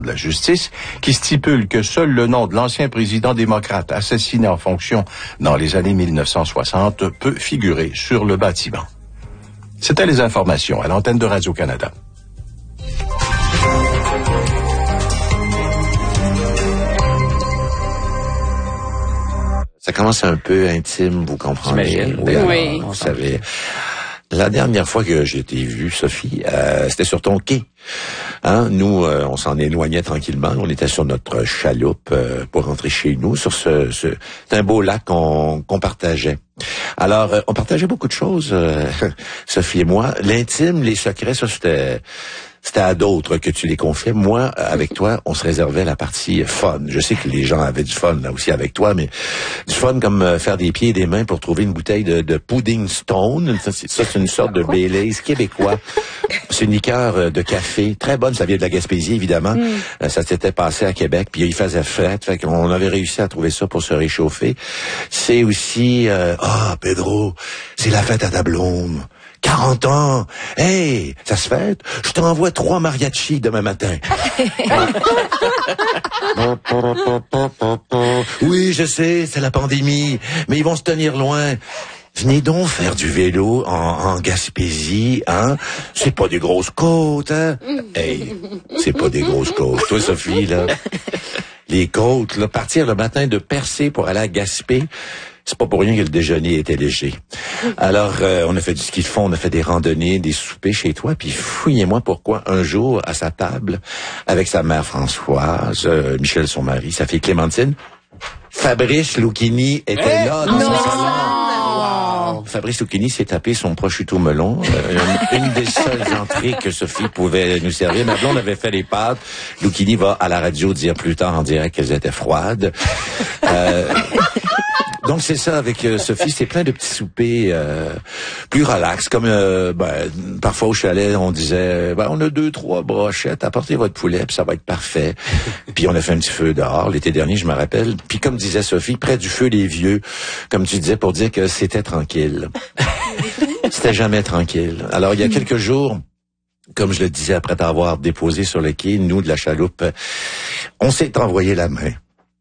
de la justice qui stipule que seul le nom de l'ancien président démocrate assassiné en fonction dans les années 1960 peut figurer sur le bâtiment. C'était les informations à l'antenne de Radio-Canada. Ça commence un peu intime, vous comprenez? Oui. Vous savez, la dernière fois que j'ai été vu, Sophie, c'était sur ton quai. Hein? Nous, on s'en éloignait tranquillement. On était sur notre chaloupe pour rentrer chez nous, sur c'est un beau lac qu'on partageait. Alors, on partageait beaucoup de choses, Sophie et moi. L'intime, les secrets, ça, c'était à d'autres que tu les confiais. Moi, avec toi, on se réservait la partie fun. Je sais que les gens avaient du fun là aussi avec toi, mais du fun comme faire des pieds et des mains pour trouver une bouteille de Pudding Stone. Ça, c'est une sorte de Baileys québécois. C'est une liqueur de café, très bonne. Ça vient de la Gaspésie, évidemment. Ça s'était passé à Québec, puis il faisait fret. Fait qu'on avait réussi à trouver ça pour se réchauffer. C'est aussi... Pedro, c'est la fête à ta blonde. 40 ans! Hey! Ça se fête? Je t'envoie 3 mariachis demain matin. Oui, je sais, c'est la pandémie, mais ils vont se tenir loin. Venez donc faire du vélo en Gaspésie, hein? C'est pas des grosses côtes, hein? Hey, c'est pas des grosses côtes. Toi, Sophie, là, les côtes, là, partir le matin de Percé pour aller à Gaspé, c'est pas pour rien que le déjeuner était léger. Alors, on a fait du ski de fond, on a fait des randonnées, des soupers chez toi, puis fouillez-moi pourquoi un jour, à sa table, avec sa mère Françoise, Michel, son mari, sa fille Clémentine, Fabrice Lucchini était là dans son salon. Fabrice Lucchini s'est tapé son prosciutto melon, une des seules entrées que Sophie pouvait nous servir. Ma blonde avait fait les pâtes. Lucchini va à la radio dire plus tard en direct qu'elles étaient froides. Donc c'est ça avec Sophie, c'est plein de petits soupers plus relax, comme parfois au chalet on disait on a 2-3 brochettes, apportez votre poulet puis ça va être parfait. Puis on a fait un petit feu dehors l'été dernier, je me rappelle. Puis comme disait Sophie, près du feu les vieux, comme tu disais, pour dire que c'était tranquille. C'était jamais tranquille. Alors il y a quelques jours, comme je le disais après t'avoir déposé sur le quai, nous de la chaloupe, on s'est envoyé la main.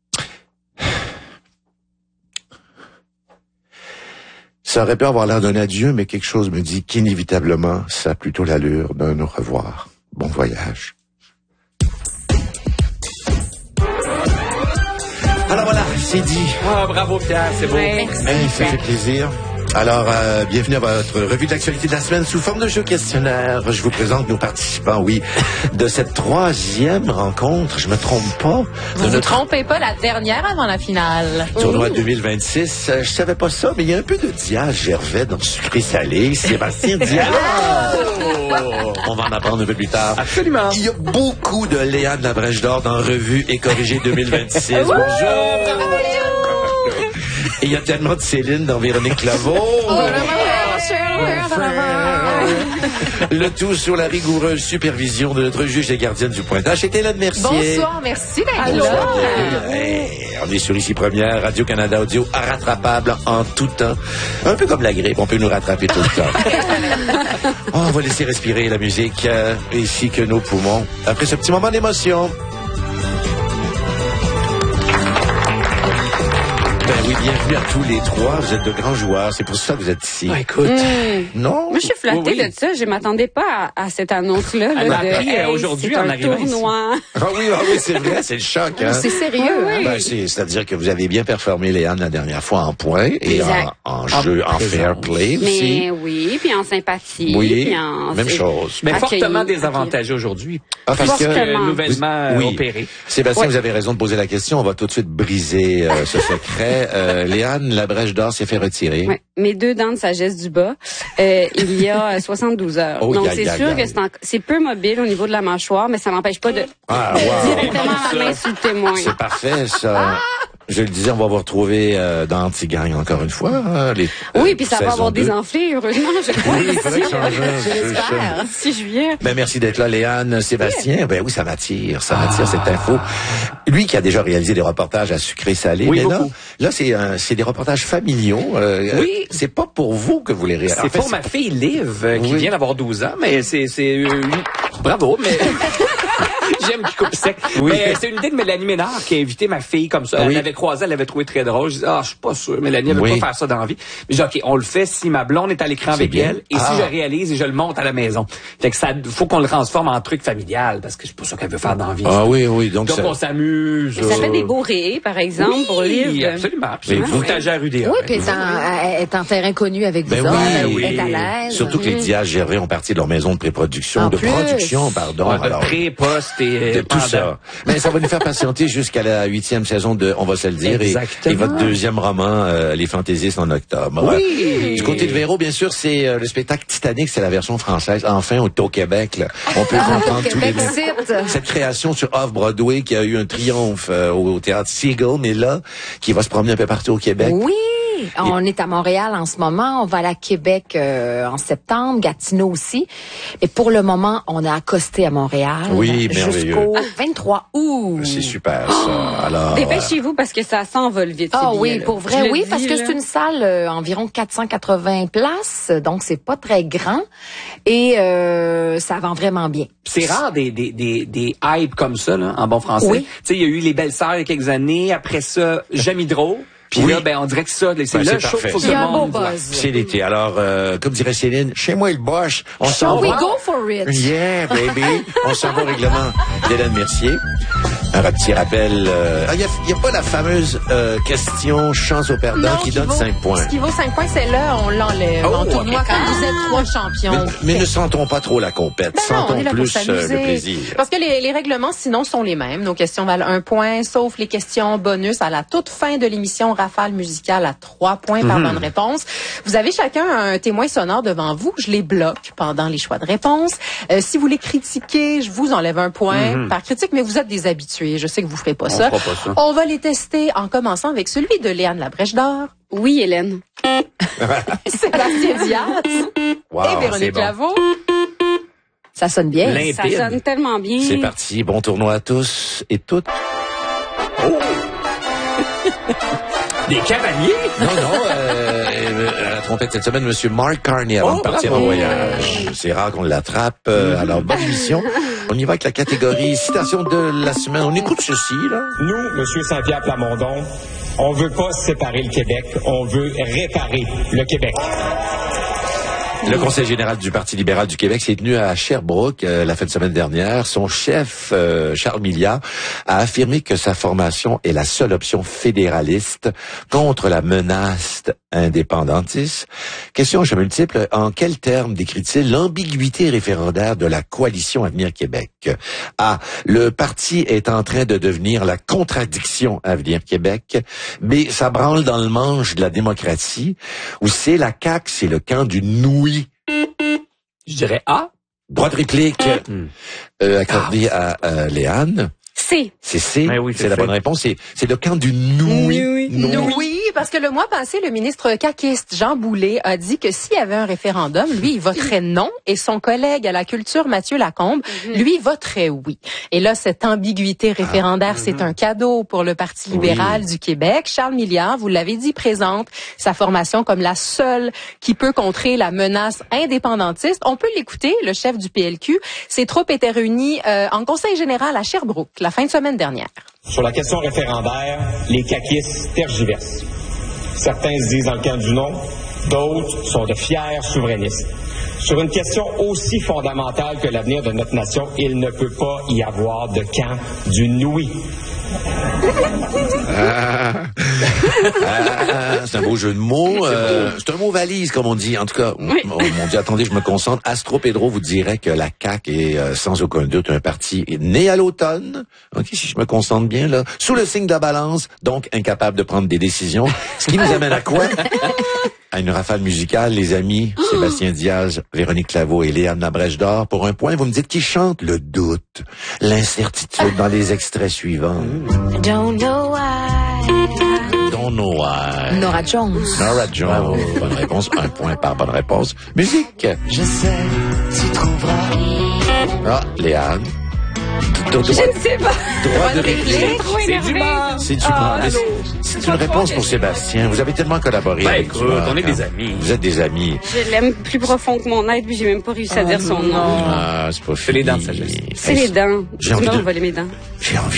Ça aurait pu avoir l'air d'un adieu, mais quelque chose me dit qu'inévitablement, ça a plutôt l'allure d'un au revoir. Bon voyage. Alors voilà, c'est dit. Ah, bravo Pierre, c'est beau. Merci. Ça fait plaisir. Alors, bienvenue à votre revue de l'actualité de la semaine sous forme de jeu questionnaire. Je vous présente nos participants, de cette 3e rencontre, je me trompe pas. Vous ne trompez pas, la dernière avant la finale. Tournoi 2026. Je savais pas ça, mais il y a un peu de Dia Gervais dans Sucré Salé. Sébastien Dia. On va en apprendre un peu plus tard. Absolument. Il y a beaucoup de Léane Labrèche d'Or dans Revue et Corrigée 2026. Bonjour. Et il y a tellement de Céline dans Véronique Claveau. Le tout sous la rigoureuse supervision de notre juge et gardienne du pointage, c'est Hélène Mercier. Bonsoir, merci d'être Bonsoir, là. Hey, on est sur Ici Première, Radio-Canada Audio, rattrapable en tout temps. Un peu comme la grippe, on peut nous rattraper tout le temps. On va laisser respirer la musique ainsi que nos poumons après ce petit moment d'émotion. Oui, bienvenue à tous les 3. Vous êtes de grands joueurs. C'est pour ça que vous êtes ici. Écoute. Non? Moi, je suis flattée de ça. Je m'attendais pas à cette annonce-là. Elle m'a appris aujourd'hui en arrivant ici. Tournoi. Ah oui, c'est vrai, c'est le choc. Hein? C'est sérieux, Oui. hein? C'est-à-dire que vous avez bien performé, Léane, la dernière fois en points et en jeu, en fair play aussi. Mais oui, puis en sympathie. Oui, puis en... même chose. Mais accueilli, fortement désavantagé aujourd'hui. Ah, parce que Fortement. Nouvellement opéré. Sébastien, vous avez raison de poser la question. On va tout de suite briser ce secret. Léane Labrèche d'Or s'est fait retirer. Ouais. Mes 2 dents de sagesse du bas, il y a 72 heures. Oh, Donc, c'est sûr que c'est peu mobile au niveau de la mâchoire, mais ça n'empêche pas de directement la main sur le témoin. C'est parfait, ça. Je le disais, on va vous retrouver dans Anti-Gang encore une fois. Oui, puis ça va saison avoir 2. désenflé, heureusement, je crois. Oui, il faudrait que ça change. J'espère. 6 juillet. Ben, merci d'être là, Léane. Sébastien, ben oui, ça m'attire cette info. Lui qui a déjà réalisé des reportages à Sucré-Salé, Oui, mais beaucoup. là c'est des reportages familiaux. Oui. C'est pas pour vous que vous les réalisez. C'est pour ma fille Liv, qui Oui. vient d'avoir 12 ans, mais c'est bravo, mais... J'aime qu'il coupe sec. Oui. Mais c'est une idée de Mélanie Ménard qui a invité ma fille comme ça. Elle Oui. l'avait croisée, elle l'avait trouvé très drôle. Je dis, je suis pas sûr. Mélanie, elle veut Oui. pas faire ça dans la vie. Mais j'ai dit, OK, on le fait si ma blonde est à l'écran avec bien. elle et si je réalise et je le monte à la maison. Fait que ça, faut qu'on le transforme en truc familial parce que c'est pas ça qu'elle veut faire dans la vie. Ah oui. Donc on s'amuse. Ça fait des beaux raies, par exemple, pour Oui, livre. absolument. Mais vous- Étagère UDA. Oui, puis elle est en terrain connu avec vous Ben autres, oui. elle est à l'aise. Surtout que les Diaz Gervais ont parti de leur maison de pré-production, En de plus. production, pardon. Ouais, de pré, post et de tout pendant. ça. Mais ça va nous faire patienter jusqu'à la 8e saison de On va se le dire Exactement. et votre deuxième roman, Les Fantaisistes en octobre. Oui. Du côté de Véro, bien sûr, c'est le spectacle Titanic, c'est la version française. Enfin, on est au Québec. Là. On peut comprendre tous les Québec cite. cette création sur Off-Broadway qui a eu un triomphe au théâtre Seagull, mais là, qui va se promener un peu partout au Québec. Oui, on est à Montréal en ce moment. On va aller à Québec en septembre, Gatineau aussi. Et pour le moment, on a accosté à Montréal Oui, merveilleux. jusqu'au 23 août. C'est super, ça. Alors, Dépêchez-vous parce que ça s'envole vite. Ah ces oui, billets-là. pour Je vrai, le oui, dis, parce que là. c'est une salle environ 480 places, donc c'est pas très grand et ça vend vraiment bien. C'est rare des hypes comme ça, là, en bon français. Oui. Tu sais, il y a eu les Belles Sœurs il y a quelques années. Après ça, J'aime Hydro. Puis Oui. là, on dirait que ça, c'est Ben, le c'est show parfait. qu'il faut que Il y le a un beau monde voit. buzz. c'est l'été. Alors, comme dirait Céline, chez moi, le Bosch, on s'en Oh, we va. go for it. Yeah, baby. On s'en va au règlement d'Hélène Mercier. Un petit rappel. Il n'y a pas la fameuse question chance au perdant qui donne 5 points. Ce qui vaut 5 points, c'est là, on l'enlève. Oh, en tournoi, ok. quand vous êtes 3 champions. Mais ne sentons pas trop la compète. Ben non, on Sentons est là pour plus s'amuser. le plaisir. Parce que les règlements, sinon, sont les mêmes. Nos questions valent 1 point, sauf les questions bonus à la toute fin de l'émission rafale musicale à 3 points par bonne réponse. Vous avez chacun un témoin sonore devant vous. Je les bloque pendant les choix de réponse. Si vous les critiquez, je vous enlève 1 point par critique, mais vous êtes des habitués. Je sais que vous ferez pas ça. fera pas ça. On va les tester en commençant avec celui de Léane Labrèche d'Or, Oui, Hélène. Sébastien Diaz Wow, et c'est Véronique bon. Laveau. Ça sonne bien. Ça Limpide. sonne tellement bien. C'est parti. Bon tournoi à tous et toutes. Des cavaliers? Non, à la trompette cette semaine, Monsieur Mark Carney avant de partir bravo. en voyage. C'est rare qu'on l'attrape. Alors, bonne mission. On y va avec la catégorie citation de la semaine. On écoute ceci, là. Nous, M. Saint-Pierre Plamondon, on veut pas séparer le Québec, on veut réparer le Québec. Le Conseil général du Parti libéral du Québec s'est tenu à Sherbrooke la fin de semaine dernière. Son chef, Charles Milliard, a affirmé que sa formation est la seule option fédéraliste contre la menace indépendantiste. Question je multiple. En quels termes décrit-il l'ambiguïté référendaire de la coalition Avenir Québec? A. Le parti est en train de devenir la contradiction Avenir Québec. B. Ça branle dans le manche de la démocratie. Ou C. La CAQ, c'est le camp du nouilles. Je dirais A. Droit de réplique accordé à Léane. C. C'est C. Ben oui, c'est c'est la C. bonne réponse. C'est le camp du nouilles. Oui, parce que le mois passé, le ministre caquiste Jean Boulet a dit que s'il y avait un référendum, lui, il voterait non, et son collègue à la culture, Mathieu Lacombe, lui, voterait oui. Et là, cette ambiguïté référendaire, c'est un cadeau pour le Parti libéral du Québec. Charles Milliard, vous l'avez dit, présente sa formation comme la seule qui peut contrer la menace indépendantiste. On peut l'écouter, le chef du PLQ. Ses troupes étaient réunies en conseil général à Sherbrooke la fin de semaine dernière. Sur la question référendaire, les caquistes tergiversent. Certains se disent dans le camp du non, d'autres sont de fiers souverainistes. Sur une question aussi fondamentale que l'avenir de notre nation, il ne peut pas y avoir de camp du nouilles. C'est un beau jeu de mots. C'est un mot valise, comme on dit. En tout cas, mon Dieu, attendez, je me concentre. Astro Pedro vous dirait que la CAQ est sans aucun doute un parti né à l'automne. Ok, si je me concentre bien là, sous le signe de la balance, donc incapable de prendre des décisions. Ce qui nous amène à quoi? À une rafale musicale, les amis, Sébastien Diaz, Véronique Laveau et Léane Labrèche d'Or. Pour un point, vous me dites qui chante le doute, l'incertitude dans les extraits suivants. Don't know why. Don't know why. Nora Jones. Nora Jones. Bonne réponse. 1 point par bonne réponse. Musique. Je sais, tu trouveras Ah, Léane. Je ne sais pas. Droit de réplique. C'est Dumas. C'est Dumas. C'est une réponse pour Sébastien. Vous avez tellement collaboré avec écoute, Dumas, on est des amis. Vous êtes des amis. Je l'aime plus profond que mon être, puis j'ai même pas réussi à dire son nom. Ah, c'est pas C'est les fini. dents de sagesse. C'est les dents. J'ai envie Dumas de- m'a volé mes dents. J'ai envie